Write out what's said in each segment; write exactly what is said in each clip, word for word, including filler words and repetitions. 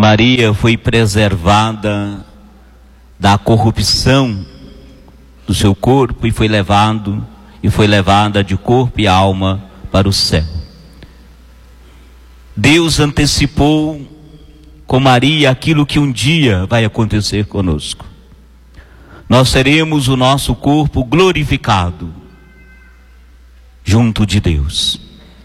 Maria foi preservada da corrupção do seu corpo e foi levado e foi levada de corpo e alma para o céu. Deus antecipou com Maria aquilo que um dia vai acontecer conosco. Nós teremos o nosso corpo glorificado junto de Deus.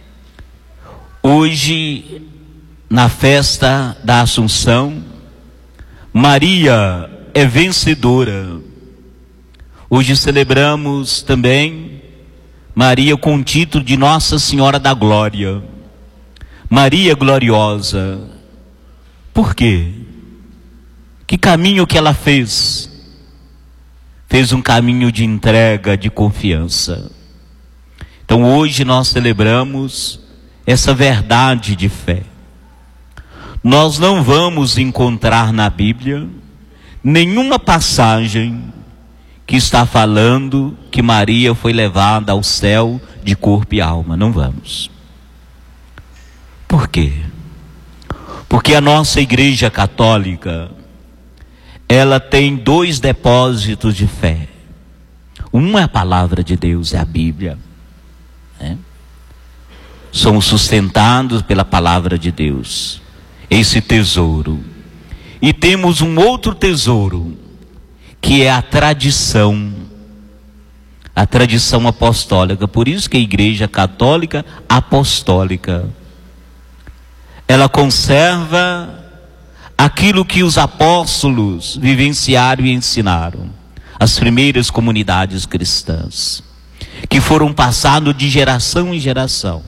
Hoje, na festa da Assunção, Maria é vencedora. Hoje celebramos também Maria com o título de Nossa Senhora da Glória. Maria gloriosa. Por quê? Que caminho que ela fez? Fez um caminho de entrega, de confiança. Então hoje nós celebramos essa verdade de fé. Nós não vamos encontrar na Bíblia nenhuma passagem que está falando que Maria foi levada ao céu de corpo e alma. Não vamos. Por quê? Porque a nossa Igreja Católica, ela tem dois depósitos de fé. Um é a palavra de Deus, é a Bíblia, né? Somos sustentados pela palavra de Deus, esse tesouro. E temos um outro tesouro, que é a tradição, a tradição apostólica. Por isso que a Igreja Católica Apostólica, ela conserva aquilo que os apóstolos vivenciaram e ensinaram, as primeiras comunidades cristãs, que foram passando de geração em geração.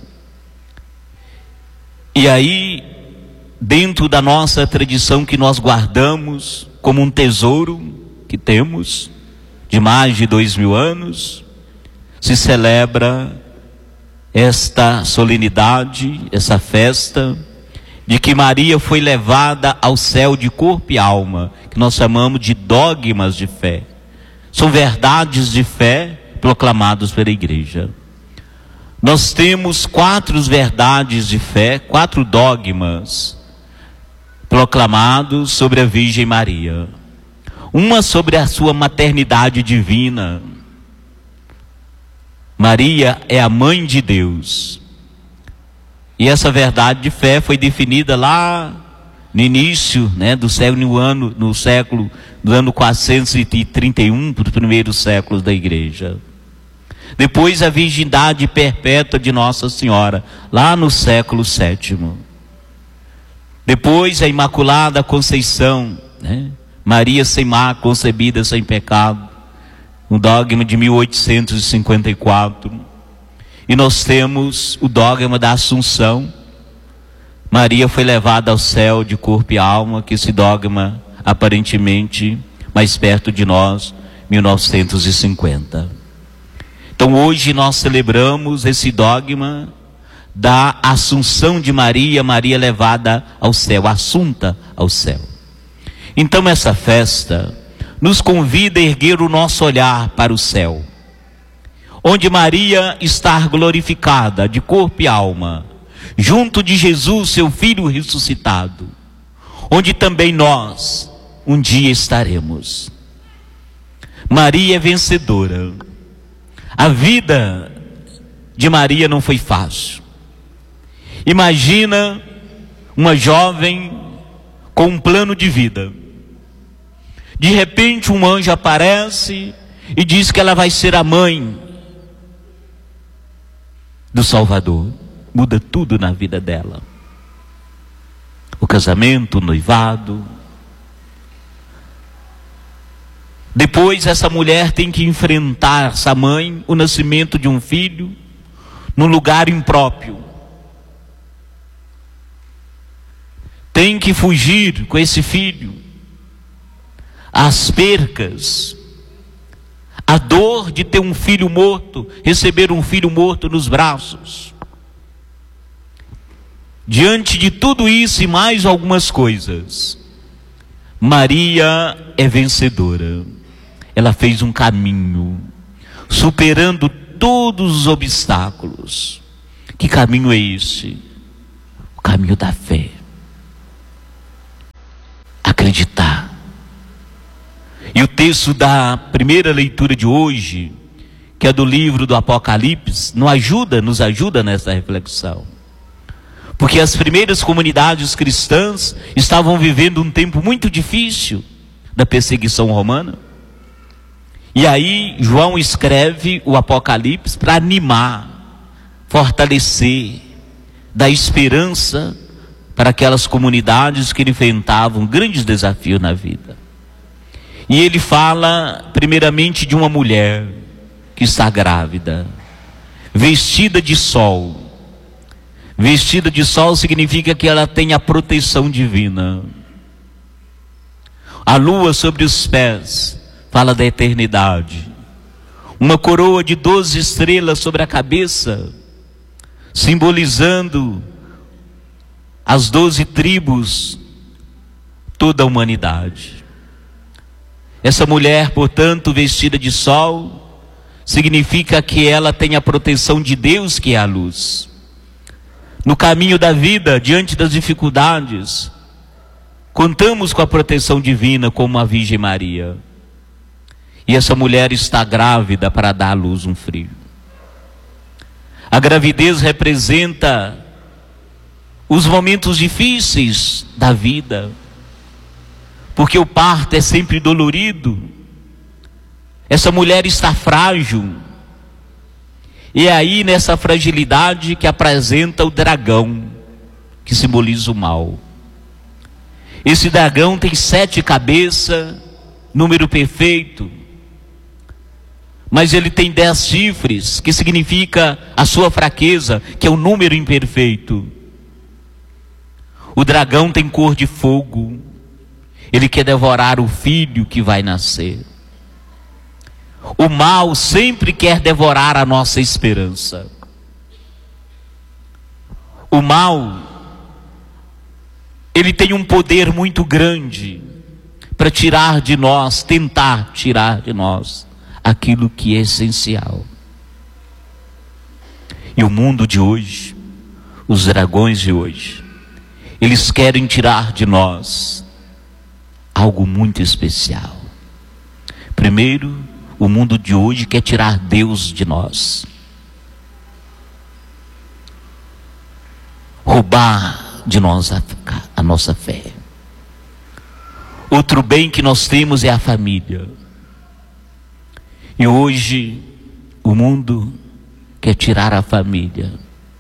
E aí, dentro da nossa tradição que nós guardamos como um tesouro que temos, de mais de dois mil anos, se celebra esta solenidade, essa festa, de que Maria foi levada ao céu de corpo e alma, que nós chamamos de dogmas de fé. São verdades de fé proclamados pela Igreja. Nós temos quatro verdades de fé, quatro dogmas proclamados sobre a Virgem Maria. Uma sobre a sua maternidade divina. Maria é a mãe de Deus. E essa verdade de fé foi definida lá no início, né, do século, no ano, no século, do ano quatrocentos e trinta e um, para os primeiros séculos da Igreja. Depois a virgindade perpétua de Nossa Senhora, lá no século sétimo. Depois a Imaculada Conceição, né? Maria sem mácula, concebida sem pecado, um dogma de mil oitocentos e cinquenta e quatro. E nós temos o dogma da Assunção. Maria foi levada ao céu de corpo e alma, que esse dogma aparentemente mais perto de nós, mil novecentos e cinquenta. Então hoje nós celebramos esse dogma da Assunção de Maria, Maria levada ao céu, assunta ao céu. Então essa festa nos convida a erguer o nosso olhar para o céu, onde Maria está glorificada de corpo e alma, junto de Jesus, seu Filho ressuscitado, onde também nós um dia estaremos. Maria é vencedora. A vida de Maria não foi fácil. Imagina uma jovem com um plano de vida. De repente um anjo aparece e diz que ela vai ser a mãe do Salvador. Muda tudo na vida dela. O casamento, o noivado. Depois essa mulher tem que enfrentar, essa mãe, o nascimento de um filho num lugar impróprio. Tem que fugir com esse filho, as percas, a dor de ter um filho morto, receber um filho morto nos braços. Diante de tudo isso e mais algumas coisas, Maria é vencedora. Ela fez um caminho, superando todos os obstáculos. Que caminho é esse? O caminho da fé. acreditar. E o texto da primeira leitura de hoje, que é do livro do Apocalipse, nos ajuda, nos ajuda nessa reflexão. Porque as primeiras comunidades cristãs estavam vivendo um tempo muito difícil da perseguição romana. E aí João escreve o Apocalipse para animar, fortalecer, dar esperança para aquelas comunidades que enfrentavam grandes desafios na vida. E ele fala primeiramente de uma mulher que está grávida, vestida de sol. Vestida de sol significa que ela tem a proteção divina. A lua sobre os pés fala da eternidade. Uma coroa de doze estrelas sobre a cabeça, simbolizando as doze tribos, toda a humanidade. Essa mulher, portanto, vestida de sol, significa que ela tem a proteção de Deus, que é a luz. No caminho da vida, diante das dificuldades, contamos com a proteção divina, como a Virgem Maria. E essa mulher está grávida para dar à luz um filho. A gravidez representa os momentos difíceis da vida, porque o parto é sempre dolorido. Essa mulher está frágil, e é aí nessa fragilidade que apresenta o dragão, que simboliza o mal. Esse dragão tem sete cabeças, número perfeito, mas ele tem dez chifres, que significa a sua fraqueza, que é o número imperfeito. O dragão tem cor de fogo, ele quer devorar o filho que vai nascer. O mal sempre quer devorar a nossa esperança. O mal, ele tem um poder muito grande para tirar de nós, tentar tirar de nós aquilo que é essencial. E o mundo de hoje, os dragões de hoje, eles querem tirar de nós algo muito especial. Primeiro, o mundo de hoje quer tirar Deus de nós, roubar de nós a, a nossa fé. Outro bem que nós temos é a família. E hoje o mundo quer tirar a família,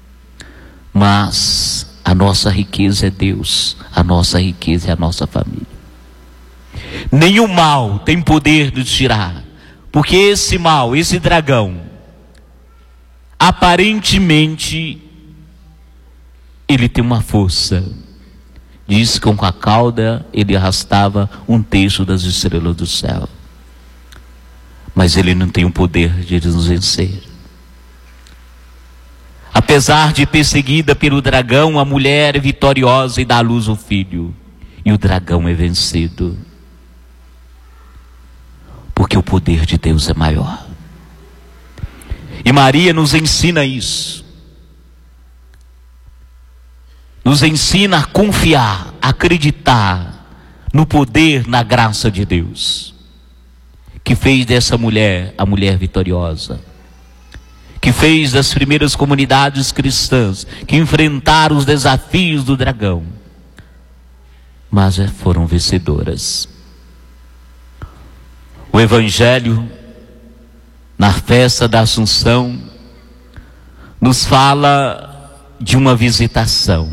mas a nossa riqueza é Deus, a nossa riqueza é a nossa família. Nenhum mal tem poder de tirar, porque esse mal, esse dragão, aparentemente ele tem uma força. Diz que com a cauda ele arrastava um terço das estrelas do céu, mas ele não tem o poder de nos vencer. Apesar de perseguida pelo dragão, a mulher é vitoriosa e dá à luz o filho, e o dragão é vencido, porque o poder de Deus é maior. E Maria nos ensina isso, nos ensina a confiar, a acreditar no poder, na graça de Deus, que fez dessa mulher a mulher vitoriosa, que fez das primeiras comunidades cristãs que enfrentaram os desafios do dragão, mas foram vencedoras. O Evangelho, na festa da Assunção, nos fala de uma visitação.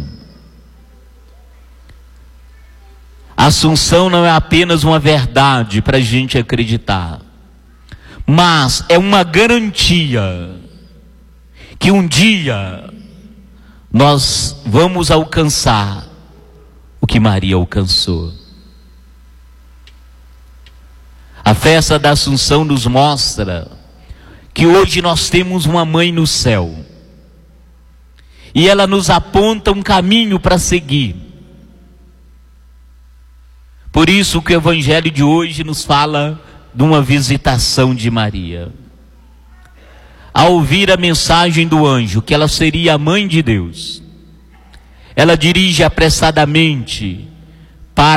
A Assunção não é apenas uma verdade para a gente acreditar, mas é uma garantia que um dia nós vamos alcançar o que Maria alcançou. A festa da Assunção nos mostra que hoje nós temos uma mãe no céu, e ela nos aponta um caminho para seguir. Por isso que o Evangelho de hoje nos fala de uma visitação de Maria. Ao ouvir a mensagem do anjo, que ela seria a mãe de Deus, ela dirige apressadamente